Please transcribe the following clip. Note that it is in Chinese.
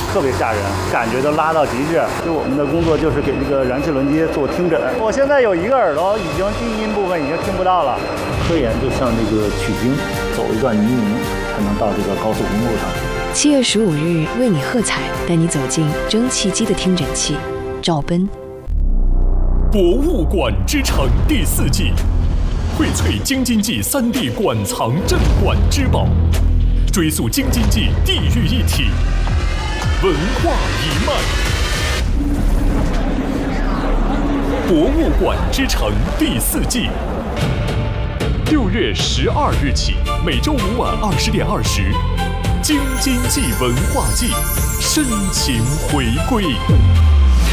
特别吓人，感觉都拉到极致。就我们的工作就是给这个燃气轮机做听诊。我现在有一个耳朵已经低音部分已经听不到了。科研就像那个取经，走一段泥泞才能到这个高速公路上。 7月15日为你喝彩，带你走进蒸汽机的听诊器。赵奔。 博物馆之城第4季，荟萃京津冀3D 馆藏镇馆之宝，追溯京津冀地域一体，文化一脉。博物馆之城第4季，6月12日起，每周5晚20点20，京津冀文化季深情回归。